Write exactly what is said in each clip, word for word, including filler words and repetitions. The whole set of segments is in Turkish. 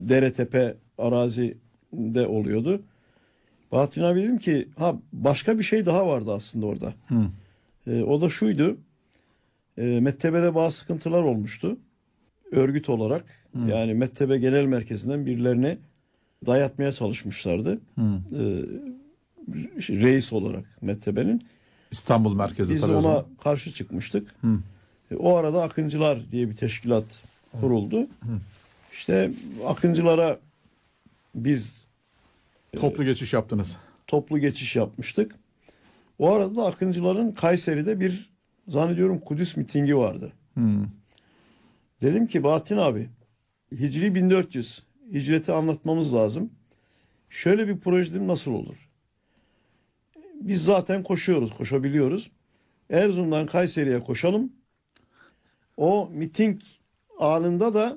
dere tepe arazide oluyordu. Bahattin abi dedim ki ha başka bir şey daha vardı aslında orada. Hı. E, o da şuydu. E, Mettebe'de bazı sıkıntılar olmuştu. Örgüt olarak Hı. yani Mettebe Genel Merkezi'nden birilerini dayatmaya çalışmışlardı. E, reis olarak Mettebe'nin. İstanbul merkezi. Biz ona karşı çıkmıştık. Hı. E, o arada Akıncılar diye bir teşkilat kuruldu. Hı. İşte Akıncılara biz toplu geçiş yaptınız. Toplu geçiş yapmıştık. O arada da Akıncıların Kayseri'de bir zannediyorum Kudüs mitingi vardı. Hmm. Dedim ki Bahattin abi Hicri bin dört yüz hicreti anlatmamız lazım. Şöyle bir proje nasıl olur? Biz zaten koşuyoruz, koşabiliyoruz. Erzurum'dan Kayseri'ye koşalım. O miting anında da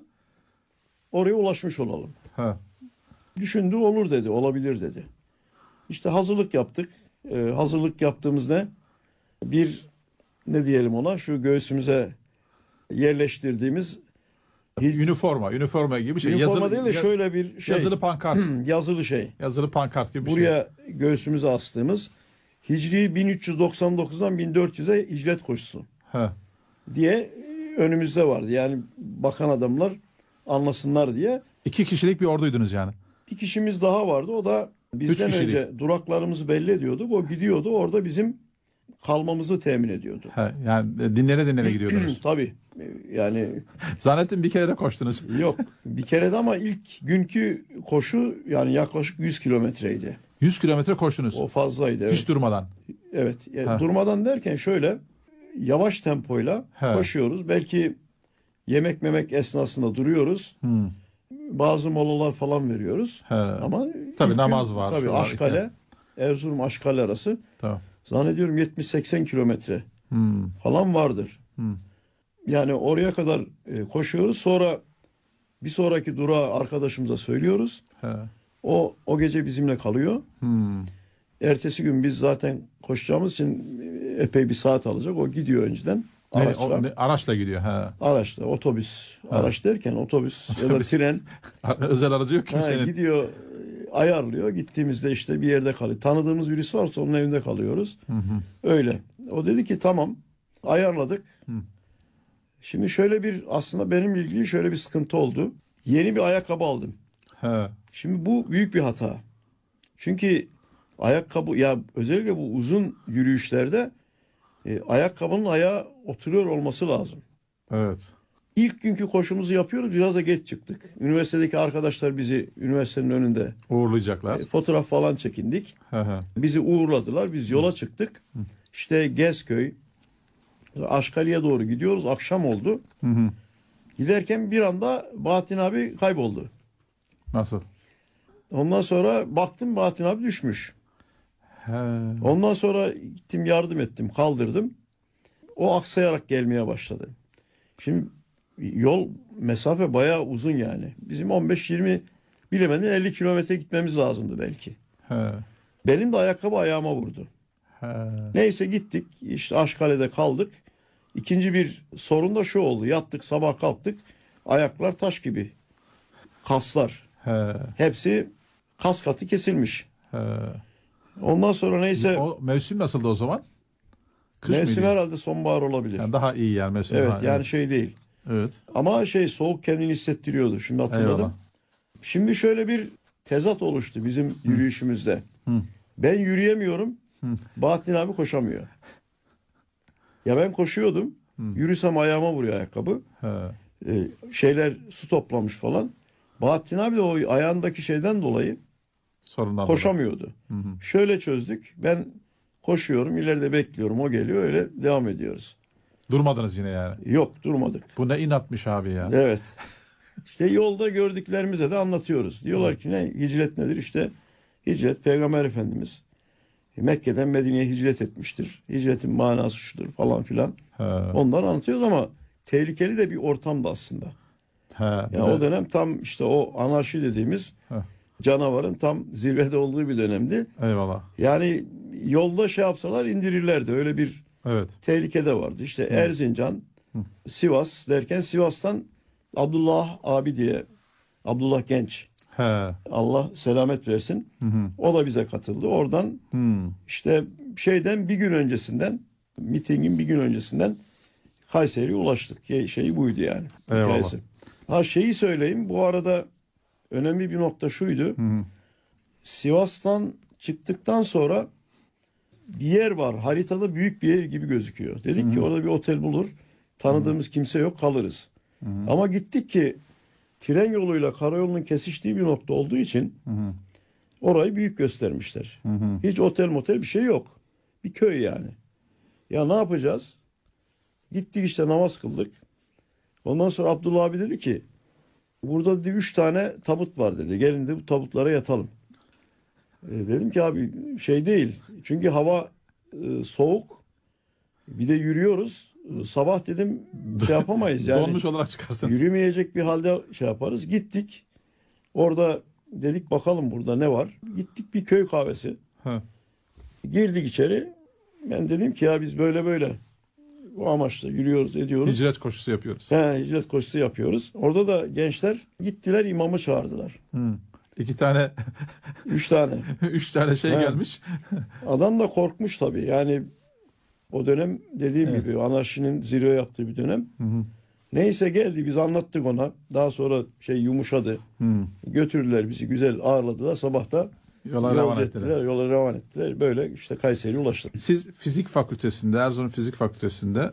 oraya ulaşmış olalım. Ha. Düşündü olur dedi, olabilir dedi. İşte hazırlık yaptık. Ee, hazırlık yaptığımızda bir ne diyelim ona şu göğsümüze yerleştirdiğimiz üniforma, üniforma gibi şey. Üniforma yazılı, değil de şöyle bir şey. Yazılı pankart. yazılı şey. Yazılı pankart gibi bir Buraya şey. Buraya göğsümüze astığımız Hicri bin üç yüz doksan dokuzdan bin dört yüze hicret koşusu. He. Diye önümüzde vardı. Yani bakan adamlar anlasınlar diye. İki kişilik bir orduydunuz yani. Bir kişimiz daha vardı. O da bizden önce duraklarımızı belli ediyorduk. O gidiyordu. Orada bizim kalmamızı temin ediyordu. He, yani dinlere dinlere gidiyordunuz. Tabii. Yani zannettim bir kere de koştunuz. Yok. Bir kere de ama ilk günkü koşu yani yaklaşık yüz kilometreydi. yüz kilometre koştunuz. O fazlaydı. Evet. Hiç durmadan. Evet. Yani durmadan derken şöyle yavaş tempoyla He. koşuyoruz. Belki yemek memek esnasında duruyoruz. Hmm. Bazı molalar falan veriyoruz. He. Ama tabii namaz gün, var. Tabii Aşkale, Erzurum Aşkale arası. Tamam. Zannediyorum yetmiş seksen kilometre hmm. falan vardır. Hmm. Yani oraya kadar e, koşuyoruz. Sonra bir sonraki durağı arkadaşımıza söylüyoruz. He. O o gece bizimle kalıyor. Hmm. Ertesi gün biz zaten koşacağımız için epey bir saat alacak. O gidiyor önceden. Araçla. Ne, o, ne, araçla gidiyor. He. Araçla, otobüs. He. Araç derken otobüs, otobüs ya da tren. Özel aracı yok kimsenin. Gidiyor, ayarlıyor. Gittiğimizde işte bir yerde kalıyor. Tanıdığımız birisi varsa onun evinde kalıyoruz. Hı hı. Öyle. O dedi ki tamam ayarladık. Hı. Şimdi şöyle bir aslında benim ilgili şöyle bir sıkıntı oldu. Yeni bir ayakkabı aldım. He. Şimdi bu büyük bir hata. Çünkü ayakkabı ya özellikle bu uzun yürüyüşlerde e, ayakkabının ayağa oturuyor olması lazım. Evet. İlk günkü koşumuzu yapıyoruz. Biraz da geç çıktık. Üniversitedeki arkadaşlar bizi üniversitenin önünde uğurlayacaklar. E, fotoğraf falan çekindik. He he. Bizi uğurladılar. Biz yola çıktık. Hı. İşte Gezköy, Aşkale'ye doğru gidiyoruz. Akşam oldu. Hı hı. Giderken bir anda Bahattin abi kayboldu. Nasıl? Ondan sonra baktım Bahattin abi düşmüş. He. Ondan sonra gittim yardım ettim, kaldırdım. O aksayarak gelmeye başladı. Şimdi yol mesafe bayağı uzun yani. Bizim on beş yirmi bilemedin elli kilometre gitmemiz lazımdı belki. He. Benim de ayakkabı ayağıma vurdu. He. Neyse gittik. İşte Aşkale'de kaldık. İkinci bir sorun da şu oldu. Yattık sabah kalktık. Ayaklar taş gibi. Kaslar. He. Hepsi kas katı kesilmiş. He. Ondan sonra neyse. O mevsim nasıldı o zaman? Kış mevsim mıydı? Herhalde sonbahar olabilir. Yani daha iyi yani mevsim. Evet yani evet. Şey değil. Evet. Ama şey soğuk kendini hissettiriyordu. Şimdi hatırladım. Eyvallah. Şimdi şöyle bir tezat oluştu bizim yürüyüşümüzde. Hı. Ben yürüyemiyorum. Hı. Bahattin abi koşamıyor. Ya ben koşuyordum. Hı. Yürüsem ayağıma vuruyor ayakkabı. Ee, şeyler su toplamış falan. Bahattin abi de o ayağındaki şeyden dolayı sorunlar koşamıyordu. Hı hı. Şöyle çözdük. Ben koşuyorum, ileride bekliyorum. O geliyor, öyle devam ediyoruz. Durmadınız yine yani. Yok, durmadık. Bu ne inatmış abi ya. Evet. İşte yolda gördüklerimize de anlatıyoruz. Diyorlar ki ne hicret nedir? İşte hicret Peygamber Efendimiz Mekke'den Medine'ye hicret etmiştir. Hicretin manası şudur falan filan. He. Onları anlatıyoruz ama tehlikeli de bir ortamda aslında. He, yani o dönem tam işte o anarşi dediğimiz He. canavarın tam zirvede olduğu bir dönemdi. Eyvallah. Yani yolda şey yapsalar indirirlerdi. Öyle bir evet. tehlike de vardı. İşte Hı. Erzincan, Hı. Sivas derken Sivas'tan Abdullah abi diye Abdullah Genç. He. Allah selamet versin. Hı hı. O da bize katıldı. Oradan Hı. işte şeyden bir gün öncesinden, mitingin bir gün öncesinden Kayseri'ye ulaştık. Şey, şeyi buydu yani. Eyvallah. Hikayesi. Ha şeyi söyleyeyim. Bu arada önemli bir nokta şuydu. Hı hı. Sivas'tan çıktıktan sonra bir yer var. Haritada büyük bir yer gibi gözüküyor. Dedik ki orada bir otel bulur. Tanıdığımız kimse yok, kalırız. Hı hı. Ama gittik ki tren yoluyla karayolunun kesiştiği bir nokta olduğu için Hı hı. orayı büyük göstermişler. Hı hı. Hiç otel motel bir şey yok. Bir köy yani. Ya ne yapacağız? Gittik işte namaz kıldık. Ondan sonra Abdullah abi dedi ki burada dedi üç tane tabut var dedi. Gelin de bu tabutlara yatalım. E, dedim ki abi şey değil. Çünkü hava e, soğuk. Bir de yürüyoruz. E, sabah dedim şey yapamayız yani. Donmuş olarak çıkarsanız. Yürümeyecek bir halde şey yaparız. Gittik. Orada dedik bakalım burada ne var. Gittik bir köy kahvesi. Hı. Girdik içeri. Ben dedim ki ya biz böyle böyle bu amaçla yürüyoruz ediyoruz. Hicret koşusu yapıyoruz. He, hicret koşusu yapıyoruz. Orada da gençler gittiler imamı çağırdılar. Hı. İki tane, Üç tane. üç tane şey He. gelmiş. Adam da korkmuş tabii. Yani o dönem dediğim Evet. gibi anarşinin zirve yaptığı bir dönem. Hı hı. Neyse geldi biz anlattık ona. Daha sonra şey yumuşadı. Hı. Götürdüler bizi güzel ağırladılar. Sabah da Yola yol devam ettiler. ettiler. Yola devam ettiler. Böyle işte Kayseri'ye ulaştık. Siz fizik fakültesinde, Erzurum Fizik Fakültesinde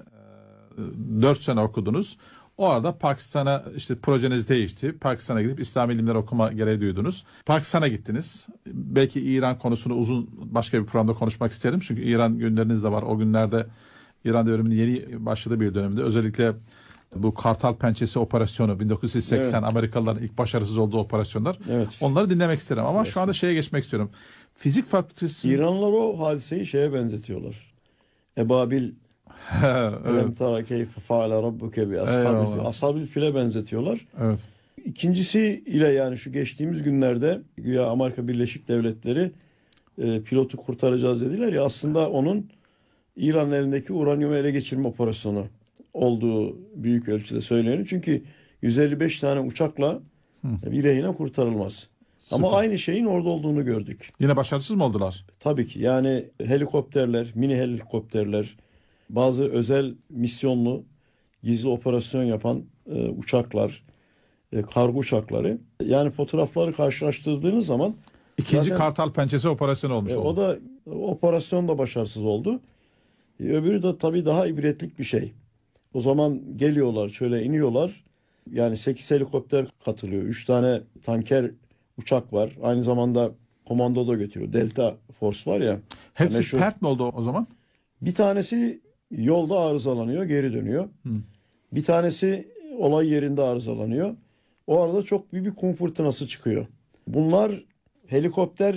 dört sene okudunuz. O arada Pakistan'a işte projeniz değişti. Pakistan'a gidip İslam ilimleri okuma gereği duydunuz. Pakistan'a gittiniz. Belki İran konusunu uzun başka bir programda konuşmak isterim. Çünkü İran günleriniz de var. O günlerde İran devriminin yeni başladığı bir dönemde özellikle bu Kartal Pençesi operasyonu bin dokuz yüz seksen Evet. Amerikalıların ilk başarısız olduğu operasyonlar. Evet. Onları dinlemek isterim ama şu anda şeye geçmek istiyorum. Fizik fakültesi İranlılar o hadiseyi şeye benzetiyorlar. Ebabil evet. elem tara keyfe faale rabbuke bi ashabil Eyvallah. ashabil file benzetiyorlar. Evet. İkincisi ile yani şu geçtiğimiz günlerde güya Amerika Birleşik Devletleri e, pilotu kurtaracağız dediler ya aslında onun İran'ın elindeki uranyumu ele geçirme operasyonu olduğu büyük ölçüde söyleniyor. Çünkü yüz elli beş tane uçakla Hı. bir rehine kurtarılmaz. Ama Süper. aynı şeyin orada olduğunu gördük. Yine başarısız mı oldular? Tabii ki yani helikopterler, mini helikopterler, bazı özel misyonlu gizli operasyon yapan e, uçaklar, e, kargo uçakları. Yani fotoğrafları karşılaştırdığınız zaman İkinci zaten, Kartal Pençesi operasyonu olmuş e, oldu. o da o operasyon da başarısız oldu. E, öbürü de tabii daha ibretlik bir şey. O zaman geliyorlar, şöyle iniyorlar. Yani sekiz helikopter katılıyor. üç tane tanker uçak var. Aynı zamanda komando da götürüyor. Delta Force var ya. Hepsi meşhur- pert mi oldu o zaman? Bir tanesi yolda arızalanıyor, geri dönüyor. Hı. Bir tanesi olay yerinde arızalanıyor. O arada çok büyük bir kum fırtınası çıkıyor. Bunlar helikopter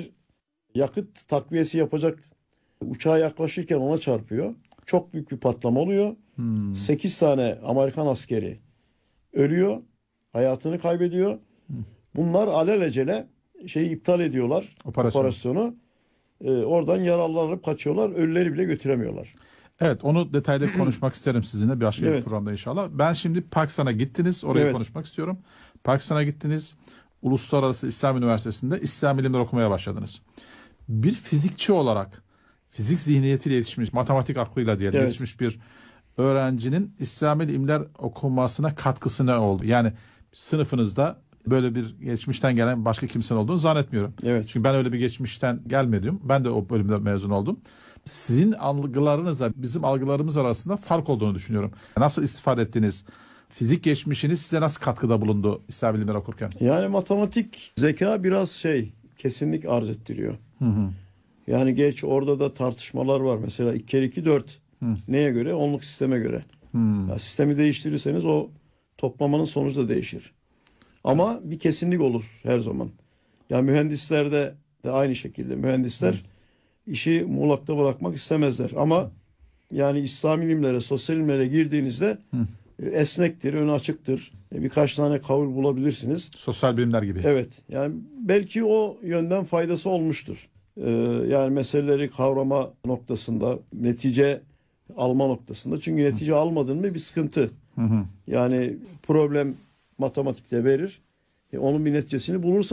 yakıt takviyesi yapacak uçağa yaklaşırken ona çarpıyor. Çok büyük bir patlama oluyor. Hmm. sekiz tane Amerikan askeri ölüyor, hayatını kaybediyor. Bunlar alelacele şeyi iptal ediyorlar, Operasyon. operasyonu. Ee, oradan yaralılar alıp kaçıyorlar, ölüleri bile götüremiyorlar. Evet, onu detaylı konuşmak isterim sizinle bir başka bir Evet. programda inşallah. Ben şimdi Pakistan'a gittiniz. Orayı Evet. konuşmak istiyorum. Pakistan'a gittiniz. Uluslararası İslam Üniversitesi'nde İslam ilimleri okumaya başladınız. Bir fizikçi olarak fizik zihniyetiyle yetişmiş, matematik aklıyla diye Evet. yetişmiş bir öğrencinin İslami ilimler okumasına katkısı ne oldu? Yani sınıfınızda böyle bir geçmişten gelen başka kimsenin olduğunu zannetmiyorum. Evet. Çünkü ben öyle bir geçmişten gelmedim. Ben de o bölümde mezun oldum. Sizin algılarınızla bizim algılarımız arasında fark olduğunu düşünüyorum. Nasıl istifade ettiniz? Fizik geçmişiniz size nasıl katkıda bulundu İslam ilimleri okurken? Yani matematik zeka biraz şey kesinlik arz ettiriyor. Hı hı. Yani geç orada da tartışmalar var. Mesela iki kere iki dört. Hı. Neye göre? Onluk sisteme göre. Hı. Ya sistemi değiştirirseniz o toplamanın sonucu da değişir. Ama bir kesinlik olur her zaman. Ya mühendislerde de aynı şekilde. Mühendisler işi muğlakta bırakmak istemezler. Ama yani İslam ilimlere, sosyal ilimlere girdiğinizde e, esnektir, önü açıktır. E, birkaç tane kavul bulabilirsiniz. Sosyal bilimler gibi. Evet. Yani belki o yönden faydası olmuştur. Ee, yani meseleleri kavrama noktasında, netice alma noktasında. Çünkü netice almadın mı bir sıkıntı. Hı hı. Yani problem matematikte verir. E, onun bir neticesini bulursa